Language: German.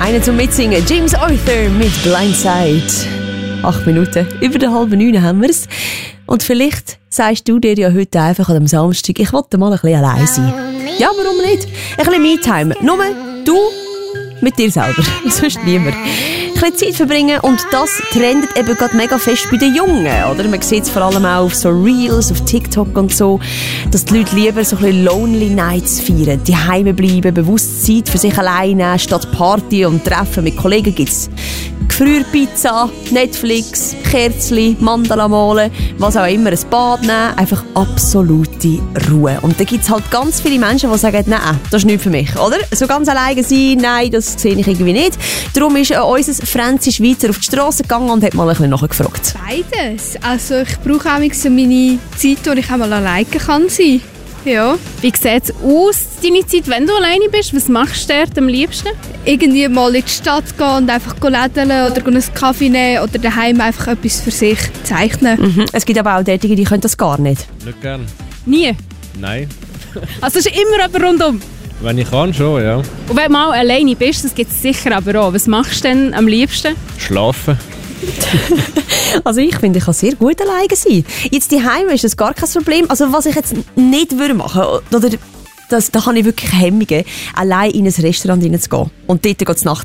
Einer zum Mitsingen, James Arthur mit Blindside. 8 Minuten, über die 8:30 haben wir es. Und vielleicht sagst du dir ja heute einfach an dem Samstag, ich wollte mal ein bisschen allein sein. Ja, warum nicht? Ein bisschen Me-Time. Nur du mit dir selber, sonst niemand. Ein bisschen Zeit verbringen und das trendet eben gerade mega fest bei den Jungen, oder? Man sieht es vor allem auch auf so Reels, auf TikTok und so, dass die Leute lieber so ein bisschen Lonely Nights feiern, die Heime bleiben, bewusst Zeit für sich alleine, statt Party und Treffen mit Kollegen gibt's Gefrierpizza, Netflix, Kerzli, Mandala malen, was auch immer, ein Bad nehmen, einfach absolute Ruhe. Und da gibt es halt ganz viele Menschen, die sagen, nein, das ist nichts für mich, oder? So ganz alleine sein, nein, das sehe ich irgendwie nicht. Darum ist unser Franzi Schweizer auf die Straße gegangen und hat mal ein bisschen nachgefragt. Beides. Also ich brauche auch so meine Zeit, wo ich einmal alleine kann sein. Ja. Wie sieht es aus, deine Zeit, wenn du alleine bist? Was machst du dort am liebsten? Irgendwie mal in die Stadt gehen und einfach lädeln oder einen Kaffee nehmen oder daheim einfach etwas für sich zeichnen. Mhm. Es gibt aber auch solche, die können das gar nicht. Nicht gern. Nie? Nein. Also es ist immer jemand rundum? Wenn ich kann, schon, ja. Und wenn du mal alleine bist, das gibt es sicher aber auch. Was machst du denn am liebsten? Schlafen. Also ich finde, ich kann sehr gut alleine sein. Jetzt daheim ist das gar kein Problem. Also was ich jetzt nicht würde machen, oder da habe ich wirklich Hemmungen, allein in ein Restaurant reinzugehen und dort Nacht